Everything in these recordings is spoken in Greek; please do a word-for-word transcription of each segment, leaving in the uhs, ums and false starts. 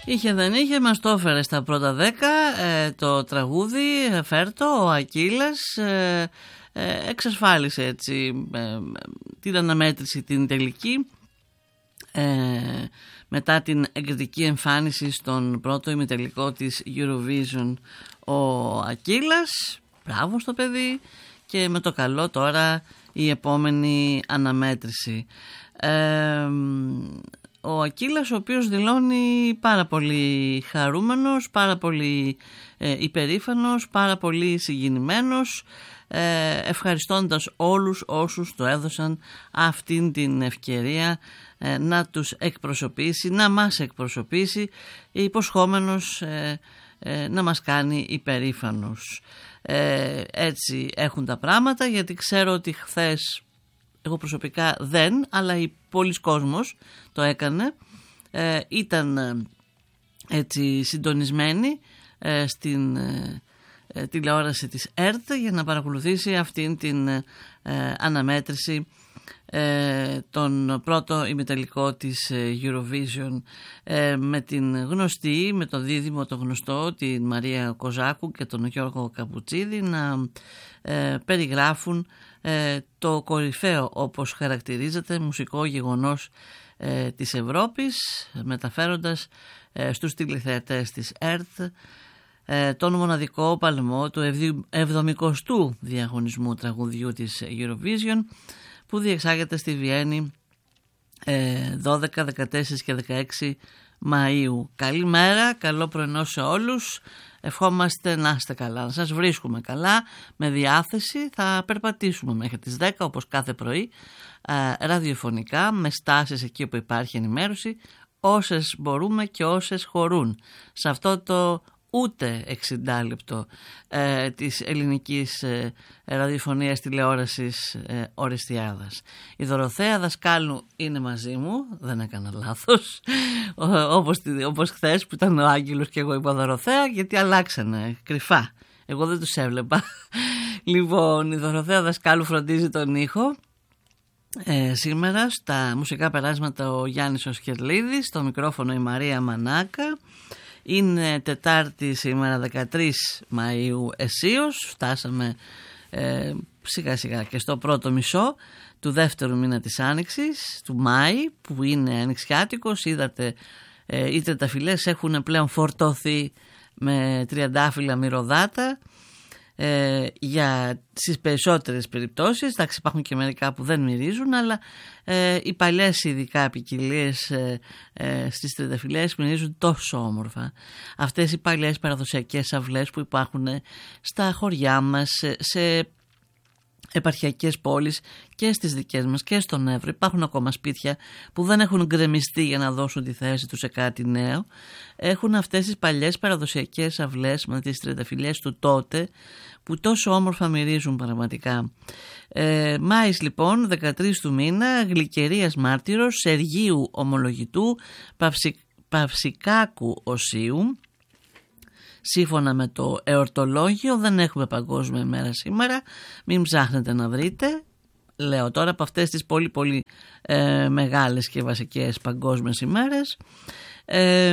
Είχε δεν είχε, μας το έφερε στα πρώτα δέκα ε, το τραγούδι, ε, φέρτο, ο Ακύλας, ε, ε, εξασφάλισε έτσι ε, την αναμέτρηση την τελική ε, μετά την εγκριτική εμφάνιση στον πρώτο ημιτελικό της Eurovision ο Ακύλας. Μπράβο στο παιδί, και με το καλό τώρα η επόμενη αναμέτρηση. Ε, ο Ακύλας, ο οποίος δηλώνει πάρα πολύ χαρούμενος, πάρα πολύ ε, υπερήφανος, πάρα πολύ συγκινημένος, ε, ευχαριστώντας όλους όσους το έδωσαν αυτήν την ευκαιρία ε, να τους εκπροσωπήσει, να μας εκπροσωπήσει, υποσχόμενος ε, ε, να μας κάνει υπερήφανος. Ε, έτσι έχουν τα πράγματα, γιατί ξέρω ότι χθες, εγώ προσωπικά δεν, αλλά οι πολλοί κόσμος το έκανε, ε, ήταν ε, έτσι συντονισμένοι ε, στην ε, ε, τηλεόραση της ΕΡΤ για να παρακολουθήσει αυτήν την ε, αναμέτρηση ε, τον πρώτο ημιτελικό της Eurovision ε, με την γνωστή, με το δίδυμο το γνωστό, την Μαρία Κοζάκου και τον Γιώργο Καπουτσίδη να ε, περιγράφουν ε, το κορυφαίο, όπως χαρακτηρίζεται, μουσικό γεγονός ε, της Ευρώπης, μεταφέροντας ε, στους τηλεθεατές της ΕΡΤ ε, τον μοναδικό παλμό του εβδομηκοστού διαγωνισμού τραγουδιού της Eurovision, που διεξάγεται στη Βιέννη ε, δώδεκα, δεκατέσσερα και δεκαέξι Μαΐου. Καλημέρα, καλό πρωινό σε όλους. Ευχόμαστε να είστε καλά, να σας βρίσκουμε καλά, με διάθεση. Θα περπατήσουμε μέχρι τις δέκα όπως κάθε πρωί, ε, ραδιοφωνικά, με στάσεις εκεί όπου υπάρχει ενημέρωση, όσες μπορούμε και όσες χωρούν σε αυτό το ούτε εξήντα λεπτό ε, της ελληνικής ε, ραδιοφωνίας τηλεόρασης ε, Ορεστιάδας. Η Δωροθέα Δασκάλου είναι μαζί μου, δεν έκανα λάθος, όπως, όπως χθες που ήταν ο Άγγελος και εγώ είπα Δωροθέα, γιατί αλλάξανε κρυφά, εγώ δεν τους έβλεπα. Λοιπόν, η Δωροθέα Δασκάλου φροντίζει τον ήχο. Ε, σήμερα στα μουσικά περάσματα ο Γιάννης ο Σχερλίδης, στο μικρόφωνο η Μαρία Μανάκα. Είναι Τετάρτη σήμερα δεκατρείς Μαΐου εσείως, φτάσαμε ε, σιγά σιγά και στο πρώτο μισό του δεύτερου μήνα της Άνοιξης, του Μάη, που είναι ανοιξιάτικος. Είδατε, ε, οι τρεταφυλές έχουν πλέον φορτωθεί με τριαντάφυλλα μυρωδάτα ε, για στις περισσότερες περιπτώσεις. Εντάξει, υπάρχουν και μερικά που δεν μυρίζουν, αλλά ε, οι παλιές ειδικά ποικιλίες ε, ε, στις τρενταφυλές μυρίζουν τόσο όμορφα. Αυτές οι παλιές παραδοσιακές αυλές που υπάρχουν στα χωριά μας, σε, σε επαρχιακές πόλεις και στις δικές μας και στον Εύρο. Υπάρχουν ακόμα σπίτια που δεν έχουν γκρεμιστεί για να δώσουν τη θέση τους σε κάτι νέο. Έχουν αυτές τις παλιές παραδοσιακές αυλές με τις τρενταφυλές του τότε, που τόσο όμορφα μυρίζουν πραγματικά. Ε, Μάης λοιπόν, δεκατρείς του μήνα, Γλυκερίας Μάρτυρος, Σεργίου Ομολογητού, Παυσι, Παυσικάκου Οσίου. Σύμφωνα με το εορτολόγιο δεν έχουμε παγκόσμια ημέρα σήμερα, μην ψάχνετε να βρείτε. Λέω τώρα από αυτές τις πολύ πολύ ε, μεγάλες και βασικές παγκόσμιες ημέρες. Ε,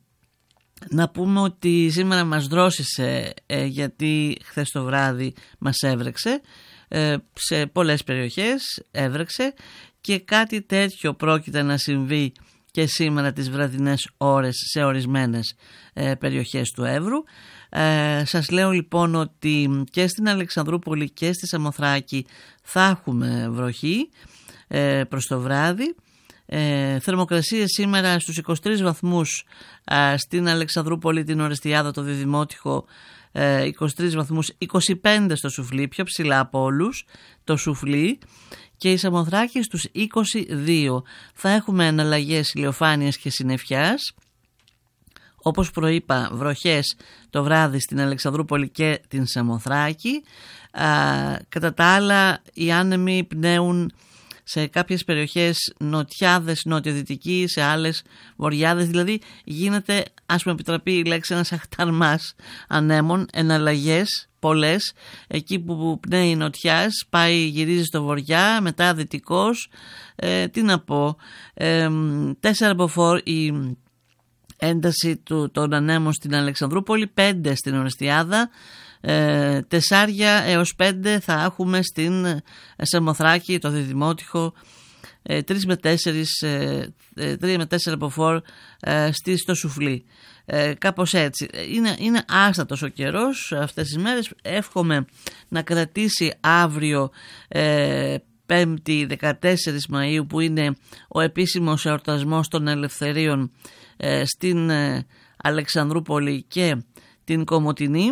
να πούμε ότι σήμερα μας δρόσησε ε, γιατί χθες το βράδυ μας έβρεξε, ε, σε πολλές περιοχές έβρεξε, και κάτι τέτοιο πρόκειται να συμβεί και σήμερα τις βραδινές ώρες σε ορισμένες ε, περιοχές του Εύρου. Ε, σας λέω λοιπόν ότι και στην Αλεξανδρούπολη και στη Σαμοθράκη θα έχουμε βροχή ε, προς το βράδυ. Ε, θερμοκρασίες σήμερα στους είκοσι τρεις βαθμούς ε, στην Αλεξανδρούπολη, την Ορεστιάδα, το Διδημότυχο, ε, είκοσι τρεις βαθμούς, είκοσι πέντε στο Σουφλί, πιο ψηλά από όλους το Σουφλί, και η Σαμοθράκη στους είκοσι δύο. Θα έχουμε εναλλαγές ηλιοφάνειας και συννεφιάς. Όπως προείπα, βροχές το βράδυ στην Αλεξανδρούπολη και την Σαμοθράκη. Α, κατά τα άλλα, οι άνεμοι πνέουν σε κάποιες περιοχές νοτιάδες, νοτιοδυτικοί, σε άλλες βορειάδες. Δηλαδή γίνεται, ας μου επιτραπεί η λέξη, ένας αχταρμάς ανέμων, εναλλαγές πολλές. Εκεί που πνέει η νοτιάς πάει, γυρίζει στο βορειά, μετά δυτικός. Ε, τι να πω, ε, τέσσερα μποφόρ η ένταση του, των ανέμων στην Αλεξανδρούπολη, πέντε στην Ορεστιάδα, ε, τεσσάρια έως πέντε θα έχουμε στην Σερμοθράκη, το Διδημότυχο, ε, τρεις με τέσσερις, ε, τρία με τέσσερα από φορ ε, στη, στο Σουφλί. Ε, κάπως έτσι. Είναι, είναι άστατος ο καιρός αυτές τις μέρες. Εύχομαι να κρατήσει αύριο, ε, Πέμπτη δεκατέσσερις Μαΐου, που είναι ο επίσημος εορτασμός των ελευθερίων ε, στην ε, Αλεξανδρούπολη και την Κομοτηνή.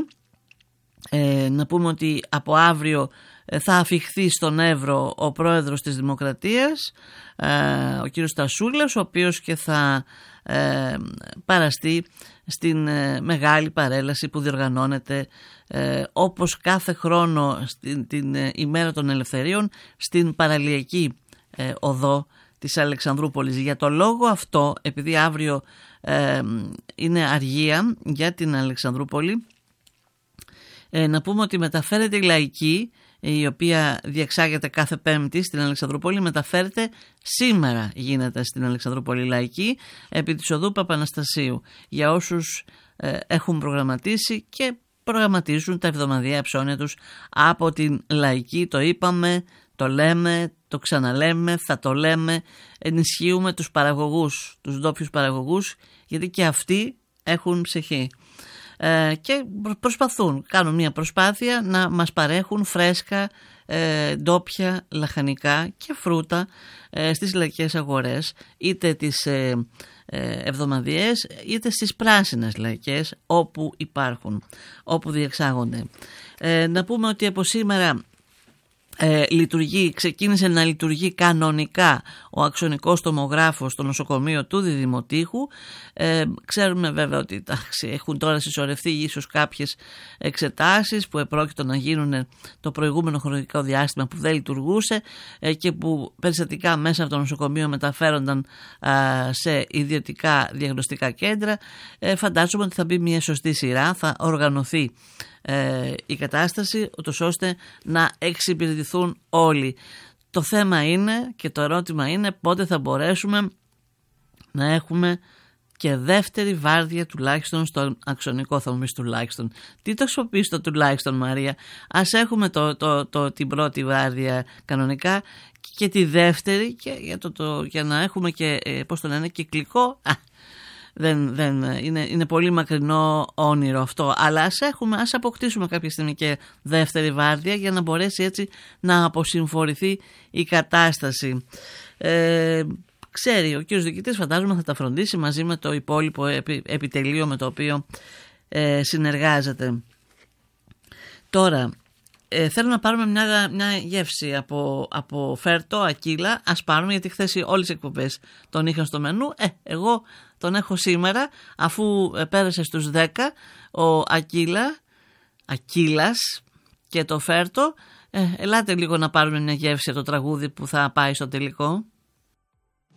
Ε, να πούμε ότι από αύριο ε, θα αφιχθεί στον Εύρο ο πρόεδρος της Δημοκρατίας, ε, ο κύριος Στασούλας, ο οποίος και θα ε, παραστεί στην ε, μεγάλη παρέλαση που διοργανώνεται ε, όπως κάθε χρόνο στην, την ε, ημέρα των ελευθερίων στην παραλιακή ε, οδό της Αλεξανδρούπολης. Για το λόγο αυτό, επειδή αύριο ε, είναι αργία για την Αλεξανδρούπολη, ε, να πούμε ότι μεταφέρεται η λαϊκή, η οποία διεξάγεται κάθε Πέμπτη στην Αλεξανδρούπολη, μεταφέρεται σήμερα, γίνεται στην Αλεξανδρούπολη λαϊκή, επί της οδού Παπαναστασίου, για όσους ε, έχουν προγραμματίσει και προγραμματίζουν τα εβδομαδιαία ψώνια τους από την λαϊκή. Το είπαμε, το λέμε, το ξαναλέμε, θα το λέμε, ενισχύουμε τους παραγωγούς, τους ντόπιους παραγωγούς, γιατί και αυτοί έχουν ψυχή. Ε, και προσπαθούν, κάνουν μια προσπάθεια να μας παρέχουν φρέσκα, ε, ντόπια, λαχανικά και φρούτα ε, στις λαϊκές αγορές, είτε τις ε, ε, εβδομαδιαίες είτε στις πράσινες λαϊκές, όπου υπάρχουν, όπου διεξάγονται. Ε, να πούμε ότι από σήμερα Ε, λειτουργεί, ξεκίνησε να λειτουργεί κανονικά ο αξονικός τομογράφος στο νοσοκομείο του Διδημοτύχου. Ε, ξέρουμε βέβαια ότι τάξη, έχουν τώρα συσσωρευτεί ίσως κάποιες εξετάσεις που επρόκειτο να γίνουν το προηγούμενο χρονικό διάστημα που δεν λειτουργούσε ε, και που περιστατικά μέσα από το νοσοκομείο μεταφέρονταν α, σε ιδιωτικά διαγνωστικά κέντρα. Ε, φαντάζομαι ότι θα μπει μια σωστή σειρά, θα οργανωθεί Ε, η κατάσταση, ούτως ώστε να εξυπηρετηθούν όλοι. Το θέμα είναι και το ερώτημα είναι πότε θα μπορέσουμε να έχουμε και δεύτερη βάρδια τουλάχιστον στον αξονικό. Θα μου πεις τουλάχιστον. Τι το χρησιμοποιείς το τουλάχιστον, Μαρία? Ας έχουμε το, το, το, την πρώτη βάρδια κανονικά και τη δεύτερη και για, το, το, για να έχουμε και ε, πώς το λένε, κυκλικό. Δεν, δεν, είναι, είναι πολύ μακρινό όνειρο αυτό, αλλά ας, έχουμε, ας αποκτήσουμε κάποια στιγμή και δεύτερη βάρδια για να μπορέσει έτσι να αποσυμφορηθεί η κατάσταση. Ε, ξέρει ο κύριος διοικητής, φαντάζομαι θα τα φροντίσει μαζί με το υπόλοιπο επι, επιτελείο με το οποίο ε, συνεργάζεται. Τώρα ε, θέλω να πάρουμε μια, μια γεύση από, από Φέρτο, Ακύλα. Ας πάρουμε, γιατί χθες όλες οι εκπομπές τον είχαν στο μενού. Ε, εγώ τον έχω σήμερα, αφού πέρασε στους δέκα ο Ακύλα, Ακύλας και το Φέρτο. Ε, ελάτε λίγο να πάρουμε μια γεύση από το τραγούδι που θα πάει στο τελικό.